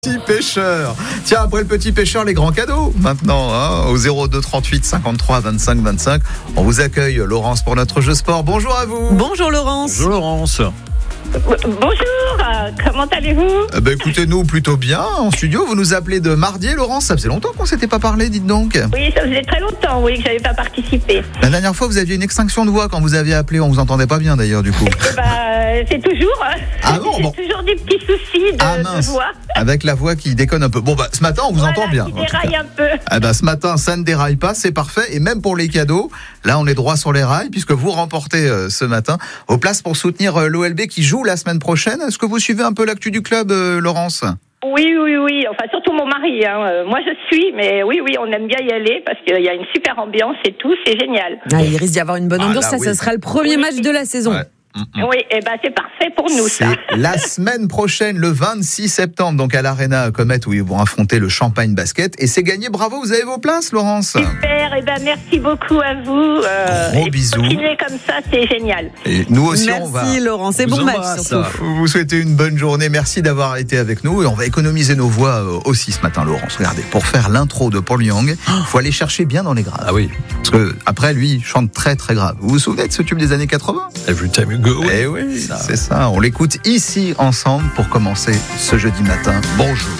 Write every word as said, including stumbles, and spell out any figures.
Petit pêcheur. Tiens, après le petit pêcheur, les grands cadeaux maintenant, hein, au zéro deux trente-huit cinquante-trois vingt-cinq vingt-cinq. On vous accueille, Laurence, pour notre jeu sport. Bonjour à vous. Bonjour Laurence. Bonjour Laurence. Bonjour, comment allez-vous? Eh ben, écoutez, nous plutôt bien en studio. Vous nous appelez de Mardier, Laurence. Ça faisait longtemps qu'on s'était pas parlé, dites donc. Oui, ça faisait très longtemps, oui, que j'avais pas participé. La dernière fois, vous aviez une extinction de voix quand vous aviez appelé. On vous entendait pas bien d'ailleurs, du coup. Eh ben, c'est toujours. Ah bon, J'ai bon. toujours des petits soucis de, Ah, de mince. voix. Avec la voix qui déconne un peu. Bon, bah, ce matin, on vous Voilà, entend bien. qui en tout cas. déraille un peu. Eh ben, ce matin, ça ne déraille pas, c'est parfait. Et même pour les cadeaux, là, on est droit sur les rails, puisque vous remportez euh, ce matin vos places pour soutenir euh, l'O L B qui joue la semaine prochaine. Est-ce que vous suivez un peu l'actu du club, euh, Laurence ? Oui, oui, oui. Enfin, surtout mon mari. Hein. Euh, Moi, je suis, mais oui, oui, on aime bien y aller parce qu'il y a une super ambiance et tout. C'est génial. Ah, il risque d'y avoir une bonne Ah, ambiance, là, ça, oui. ça sera le premier Oui. match de la saison. Ouais. Mm-mm. Oui, et ben, c'est parfait pour nous, ça. C'est la semaine prochaine, le vingt-six septembre, donc à l'Arena Comet, où ils vont affronter le Champagne Basket. Et c'est gagné. Bravo, vous avez vos places, Laurence. Super, et ben, merci beaucoup à vous. Euh, Gros et bisous. Continuez comme ça, c'est génial. Et nous aussi, on va Merci Laurence, et vous bon match embrasse. surtout. vous souhaiter une bonne journée. Merci d'avoir été avec nous. Et on va économiser nos voix euh, aussi ce matin, Laurence. Regardez, pour faire l'intro de Paul Young, il faut aller chercher bien dans les graves. Ah oui, Parce que après, lui, il chante très très grave. Vous vous souvenez de ce tube des années quatre-vingts ? Every Time You Go. Eh oui, ça. c'est ça. On l'écoute ici ensemble pour commencer ce jeudi matin. Bonjour.